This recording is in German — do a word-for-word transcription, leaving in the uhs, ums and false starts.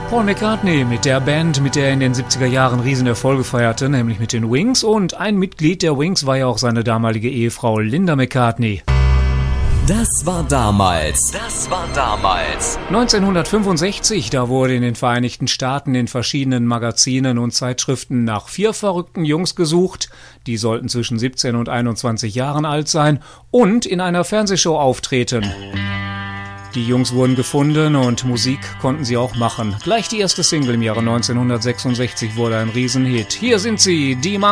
Paul McCartney mit der Band, mit der er in den siebziger Jahren Riesenerfolge feierte, nämlich mit den Wings. Und ein Mitglied der Wings war ja auch seine damalige Ehefrau Linda McCartney. Das war damals. Das war damals. neunzehnhundertfünfundsechzig, da wurde in den Vereinigten Staaten in verschiedenen Magazinen und Zeitschriften nach vier verrückten Jungs gesucht. Die sollten zwischen siebzehn und einundzwanzig Jahren alt sein und in einer Fernsehshow auftreten. Die Jungs wurden gefunden und Musik konnten sie auch machen. Gleich die erste Single im Jahre neunzehnhundertsechsundsechzig wurde ein Riesenhit. Hier sind sie, die